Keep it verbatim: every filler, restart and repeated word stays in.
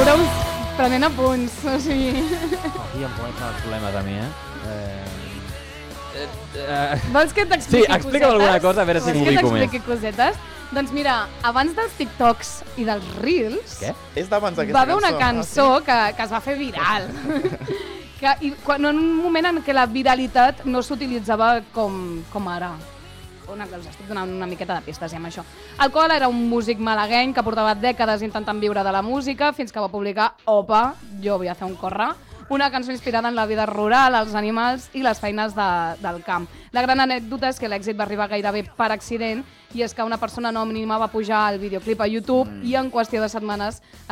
veure-us prenent apunts, o sigui... Aquí em comencen els problemes a mi, eh? eh... eh... Vols que t'expliqui sí, cosetes? Sí, explica'm alguna cosa, a veure si m'ubico més. Vols que t'expliqui cosetes? Doncs mira, abans dels TikToks i dels Reels... Què? És d'abans d'aquesta cançó. Va haver una cançó ah, sí? que, que es va fer viral. que, i, quan, en un moment en què la viralitat no s'utilitzava com, com ara. Una, us estic donant una miqueta de pistes ja amb això. El qual era un músic malagueny que portava dècades intentant viure de la música fins que va publicar Opa, jo voy a hacer un corra, una cançó inspirada en la vida rural, els animals i les feines de, del camp. La gran anècdota és que l'èxit va arribar gairebé per accident i és que una persona anònima va pujar el videoclip a YouTube mm. i en qüestió de setmanes